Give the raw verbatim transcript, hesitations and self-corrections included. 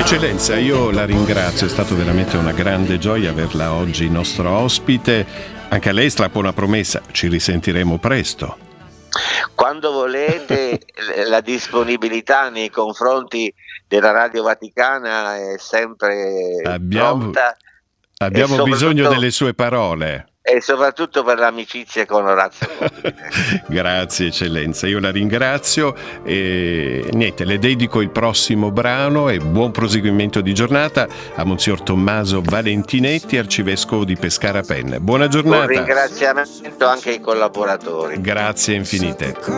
Eccellenza, io la ringrazio, è stato veramente una grande gioia averla oggi nostro ospite. Anche a lei strappo una promessa, ci risentiremo presto. Quando volete, la disponibilità nei confronti della Radio Vaticana è sempre Abbiamo, pronta abbiamo e bisogno delle sue parole. E soprattutto per l'amicizia con Orazio Corbine. Grazie eccellenza, io la ringrazio e niente, le dedico il prossimo brano e buon proseguimento di giornata a Monsignor Tommaso Valentinetti, arcivescovo di Pescara Penne. Buona giornata. Un ringraziamento anche ai collaboratori. Grazie infinite.